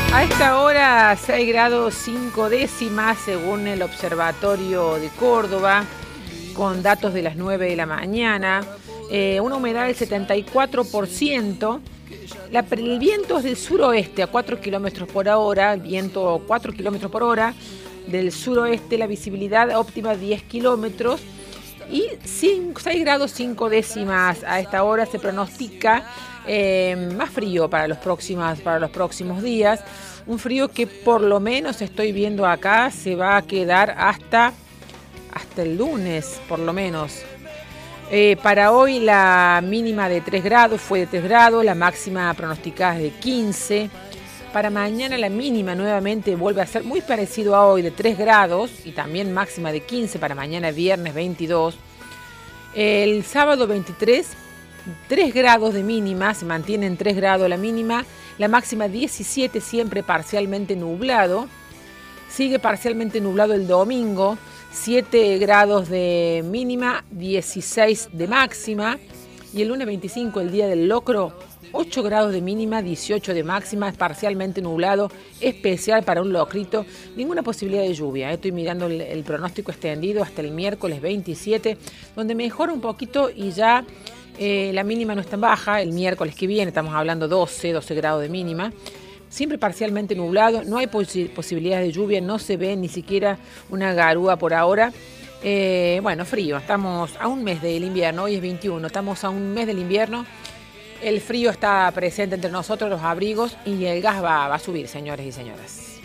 A esta hora 6 grados 5 décimas según el Observatorio de Córdoba, con datos de las 9 de la mañana, una humedad del 74%, el viento es del suroeste a 4 kilómetros por hora, el viento 4 kilómetros por hora, del suroeste la visibilidad óptima 10 kilómetros y 6 grados 5 décimas a esta hora se pronostica. Más frío para los próximos días, un frío que por lo menos estoy viendo acá se va a quedar hasta el lunes, por lo menos. Para hoy la mínima de 3 grados fue de 3 grados, la máxima pronosticada es de 15. Para mañana la mínima nuevamente vuelve a ser muy parecido a hoy, de 3 grados, y también máxima de 15 para mañana viernes 22. El sábado 23, 3 grados de mínima, se mantiene en 3 grados la mínima, la máxima 17, siempre parcialmente nublado. Sigue parcialmente nublado el domingo, 7 grados de mínima, 16 de máxima. Y el lunes 25, el día del locro, 8 grados de mínima, 18 de máxima, parcialmente nublado, especial para un locrito, ninguna posibilidad de lluvia. Estoy mirando el pronóstico extendido hasta el miércoles 27, donde mejora un poquito y ya la mínima no es tan baja. El miércoles que viene estamos hablando 12 grados de mínima. Siempre parcialmente nublado, no hay posibilidades de lluvia, no se ve ni siquiera una garúa por ahora. Bueno, frío, estamos a un mes del invierno, hoy es 21, estamos a un mes del invierno. El frío está presente entre nosotros, los abrigos, y el gas va a subir, señores y señoras.